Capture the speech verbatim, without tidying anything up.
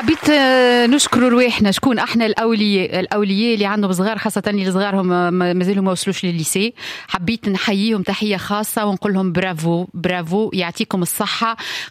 حبيت نشكر رواحنا شكون احنا الاولياء الاولياء اللي عندهم صغار، خاصه اللي صغارهم مازالهم ما وصلوش للليسي. حبيت نحييهم تحيه خاصه ونقول لهم برافو برافو، يعطيكم الصحه.